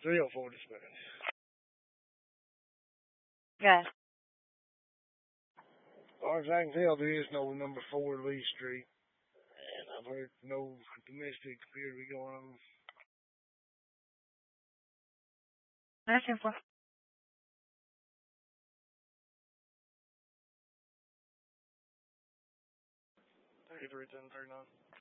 304 dispatch. Yeah. As far as I can tell, there is no number 4 Lee Street. And I've heard no domestic appear to be going on. That's simple. 33, 10, 39.